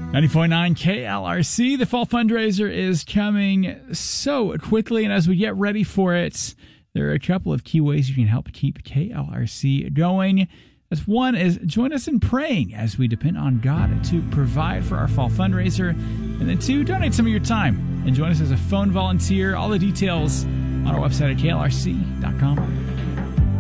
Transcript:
90.9 KLRC. The fall fundraiser is coming so quickly, and as we get ready for it, there are a couple of key ways you can help keep KLRC going. As one is join us in praying as we depend on God to provide for our fall fundraiser. And then two, donate some of your time and join us as a phone volunteer. All the details on our website at klrc.com.